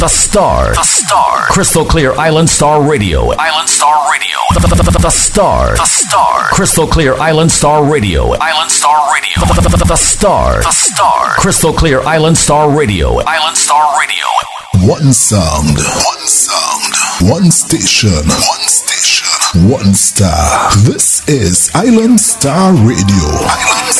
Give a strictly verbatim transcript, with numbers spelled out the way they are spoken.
The Star. The Star. Crystal Clear Island Star Radio. Island Star Radio. The, the, the, the Star. The Star. Crystal Clear Island Star Radio. Island Star Radio. The, the, the, the Star. The Star. Crystal Clear Island Star Radio. Island Star Radio. One sound. One sound. One station. One station. One star. This is Island Star Radio. Island